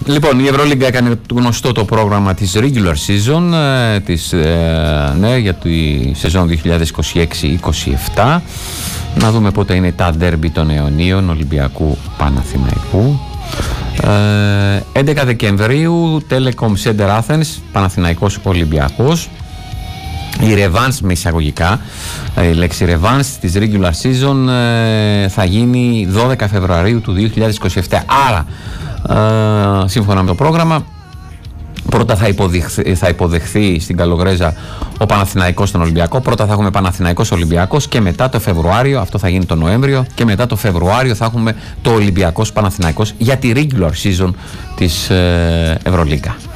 Λοιπόν, η Ευρωλίγκα έκανε γνωστό το πρόγραμμα της regular season για τη σεζόν 2026-27. Να δούμε πότε είναι τα ντέρμπι των αιωνίων Ολυμπιακού Παναθηναϊκού. 11 Δεκεμβρίου Telecom Center Athens, Παναθηναϊκός Ολυμπιακός. Η revanche με εισαγωγικά, η λέξη revanche της regular season θα γίνει 12 Φεβρουαρίου του 2027. Άρα, σύμφωνα με το πρόγραμμα, πρώτα θα υποδεχθεί στην Καλογρέζα ο Παναθηναϊκός στον Ολυμπιακό. Πρώτα θα έχουμε Παναθηναϊκός Ολυμπιακός και μετά το Φεβρουάριο, αυτό θα γίνει το Νοέμβριο, και μετά το Φεβρουάριο θα έχουμε το Ολυμπιακός Παναθηναϊκός για τη regular season της Ευρωλίγκα.